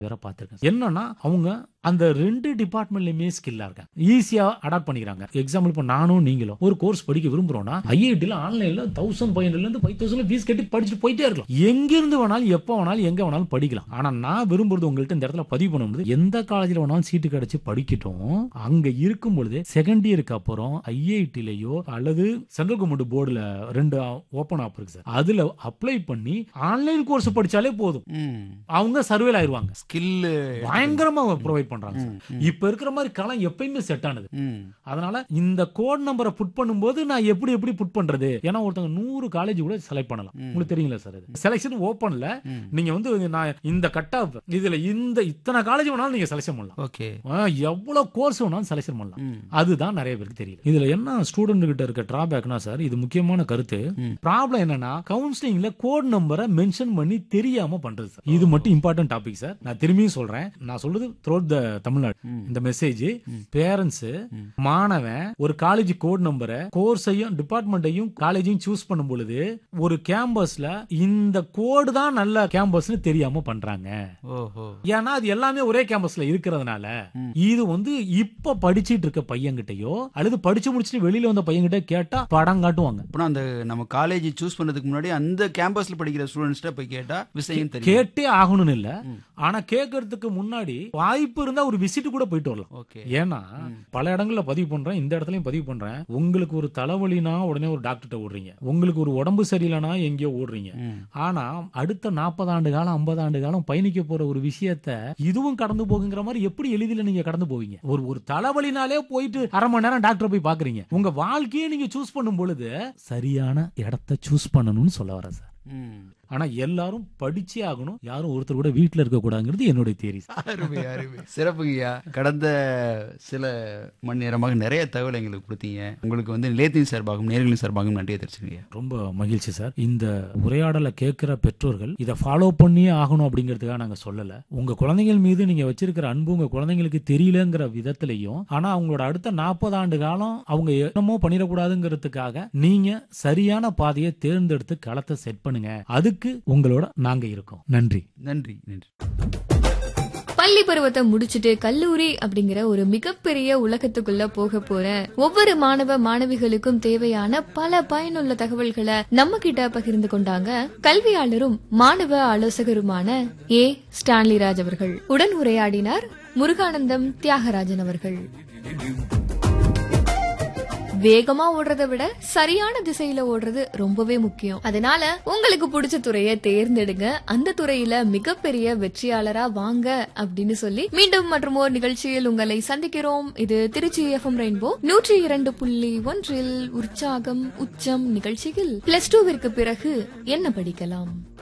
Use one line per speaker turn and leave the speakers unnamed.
வேற பாத்துருக்கேன். என்னன்னா அவங்க அந்த 2 டிபார்ட்மெண்ட்லயுமே ஸ்கில்லா இருக்காங்க, ஈஸியா அடாப்ட் பண்ணிக்கிறாங்க. எக்ஸாம்பிள் இப்ப நானும் நீங்களும் ஒரு கோர்ஸ் படிக்க விரும்புறோம்னா ஐஐடில ஆன்லைன்ல 1500 இருந்து 5000 ஃபீஸ் கட்டி படிச்சுட்டு போயிட்டே இருக்கலாம். எங்க இருந்து வேணாலும் எப்ப வேணாலும் எங்க வேணாலும் படிக்கலாம். ஆனா நான் விரும்புறது உங்கள்ட்ட இந்த இடத்துல பதிவு பண்ணும்போது எந்த காலேஜ்ல வேணாலும் சீட்டு கிடைச்சு படிக்கட்டும். அங்க இருக்கும் பொழுது செகண்ட் இயருக்கு அப்புறம் ஐஐடிலயோ அல்லது சென்ட்ரல் கவர்மெண்ட் போர்டுல 2 ஓபன் ஆப் இருக்கு சார், அதுல அப்ளை பண்ணி ஆன்லைன் கோர்ஸ் படிச்சாலே போதும், அவங்க சர்வேல் ஆயிருவாங்க.
ஸ்கில்
பயங்கரமா ப்ரொவைட் பண்றாங்க சார். இப்ப இருக்கிற மாதிரி களம் எப்பயுமே செட் ஆனது. அதனால இந்த கோட் நம்பரை புட் பண்ணும்போது நான் எப்படி புட் பண்றது, ஏன்னா ஒருத்தங்க 100 காலேஜ் கூட செலக்ட் பண்ணலாம். உங்களுக்கு தெரியுங்களா சார், செலக்ஷன் ஓபன்ல நீங்க வந்து நான் இந்த கட் ஆஃப் இதுல இத்தனை காலேஜ் வேணாலும் நீங்க செலக்ஷன் பண்ணலாம்.
ஓகே,
எவ்வளவு கோர்ஸ் வேணாலும் செலக்ஷன் பண்ணலாம். அதுதான் நிறைய பேருக்கு தெரியல. இதுல என்ன ஸ்டூடெண்ட் கிட்ட இருக்க டிராபேக்னா சார், இது முக்கியமான கருத்து. ப்ராப்ளம் என்னன்னா கவுன்சிலிங்ல கோட் நம்பரை மென்ஷன் பண்ணி தெரியாம பண்றது சார். இது மட்டும் இம்பார்ட்டன்ட் டாபிக் சார். நான் திரும்பியும் சொல்றேன், நான் சொல்றது த்ரூஅவுட் த தமிழ்நாடு இந்த மெசேஜ் பேரண்ட்ஸ் மாணவன் ஒரு காலேஜ் கோட் நம்பரை கோர்ஸையும் டிபார்ட்மெண்ட்டையும் காலேஜையும் சூஸ் பண்ணும் பொழுது ஒரு கேம்பஸ்ல இந்த கோடு தான் நல்ல கேம்பஸ்னு தெரியாம பண்றாங்க. ஏன்னா அது எல்லாமே ஒரே கேம்பஸ்ல இருக்கிறதுனால இது வந்து இப்ப படிச்சிட்டு இருக்க பையன்கிட்டயோ அல்லது படிச்சு முடிச்சுட்டு வெளியில வந்த பையன்கிட்ட கேட்டா படம் காட்டுவாங்க.
அந்த நம்ம காலேஜ் சூஸ் பண்ணதுக்கு முன்னாடி அந்த கேம்பஸ்ல படிக்கிற ஸ்டூடெண்ட்ஸ்ட போய் கேட்டா விஷயம் தெரியும்.
கேட்டே ஆகணும்னு இல்ல, ஆனா கேட்கறதுக்கு முன்னாடி வாய்ப்பு இருந்தா ஒரு விசிட் கூட போயிட்டு வரலாம். ஏன்னா பல இடங்கள்ல பதிவு பண்றேன், இந்த இடத்துலயும் பதிவு பண்றேன். உங்களுக்கு ஒரு தலைவலினா உடனே ஒரு டாக்டர்கிட்ட ஓடுறீங்க, உங்களுக்கு ஒரு உடம்பு சரியில்லைனா எங்கேயோ ஓடுறீங்க. ஆனா அடுத்த 40 ஆண்டு காலம் 50 ஆண்டு காலம் பயணிக்க போற ஒரு விஷயத்த இதுவும் கடந்து போகுங்கிற மாதிரி எப்படி எளிதில் நீங்க கடந்து போவீங்க? ஒரு தலைவலினாலே போயிட்டு அரை மணி நேரம் டாக்டர் போய் பாக்குறீங்க. உங்க வாழ்க்கையை நீங்க சூஸ் பண்ணும் பொழுது சரியான இடத்தை சூஸ் பண்ணணும்னு சொல்ல வரேன் சார். ஆனா எல்லாரும் படிச்சே ஆகணும், யாரும் ஒருத்தர் கூட வீட்டுல இருக்க கூடாதுங்கிறது என்னுடைய தியரி.
சிறப்புங்கய்யா. கடந்த சில மணி நேரமாக நிறைய தகவல் எங்களுக்கு கொடுத்தீங்க. உங்களுக்கு வந்து நிலையத்தின் சார்பாகவும் நேயர்களின் சார்பாகவும் நன்றியை தெரிவிச்சுங்க.
ரொம்ப மகிழ்ச்சி சார். இந்த உரையாடலை கேட்கிற பெற்றோர்கள் இதை ஃபாலோ பண்ணியே ஆகணும் அப்படிங்கிறதுக்காக நாங்க சொல்லல. உங்க குழந்தைகள் மீது நீங்க வச்சிருக்கிற அன்பு உங்க குழந்தைங்களுக்கு தெரியலங்கிற விதத்திலையும், ஆனா அவங்களோட அடுத்த 40 ஆண்டு காலம் அவங்க என்னமோ பண்ணிடக்கூடாதுங்கிறதுக்காக நீங்க சரியான பாதையை தேர்ந்தெடுத்து களத்தை செட் பண்ணுங்க. அதுக்கு உங்களோட நாங்க இருக்கோம். நன்றி
நன்றி நன்றி.
பள்ளி பருவத்தை முடிச்சுட்டு கல்லூரி அப்படிங்கிற ஒரு மிகப்பெரிய உலகத்துக்குள்ள போக போற ஒவ்வொரு மாணவ மாணவிகளுக்கும் தேவையான பல பயனுள்ள தகவல்களை நம்ம கிட்ட பகிர்ந்து கொண்டாங்க கல்வியாளரும் மாணவ ஆலோசகருமான ஏ. ஸ்டான்லி ராஜ் அவர்கள். உடன் உரையாடினார் முருகானந்தம் தியாகராஜன் அவர்கள். வேகமா ஓடுறதை விட சரியான திசையில ஓடுறது ரொம்பவே முக்கியம். அதனால உங்களுக்கு பிடிச்ச துறையை தேர்ந்தெடுங்க, அந்த துறையில மிகப்பெரிய வெற்றியாளரா வாங்க அப்படின்னு சொல்லி மீண்டும் மற்றும் ஒரு நிகழ்ச்சியில் உங்களை சந்திக்கிறோம். இது திருச்சி FM ரெயின்போ 102.1 உற்சாகம் உச்சம் நிகழ்ச்சியில் +2 பிறகு என்ன படிக்கலாம்.